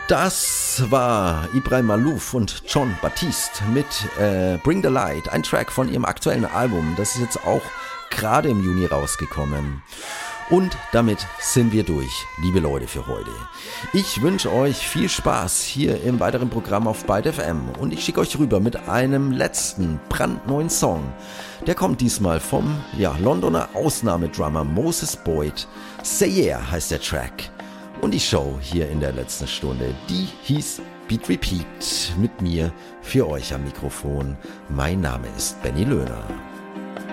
Das war Ibrahim Malouf und Jon Batiste mit Bring the Light, ein Track von ihrem aktuellen Album. Das ist jetzt auch gerade im Juni rausgekommen. Und damit sind wir durch, liebe Leute, für heute. Ich wünsche euch viel Spaß hier im weiteren Programm auf Byte FM und ich schicke euch rüber mit einem letzten brandneuen Song. Der kommt diesmal vom Londoner Ausnahmedrummer Moses Boyd. Say Yeah heißt der Track. Und die Show hier in der letzten Stunde, die hieß Beat Repeat, mit mir für euch am Mikrofon. Mein Name ist Benny Löhner.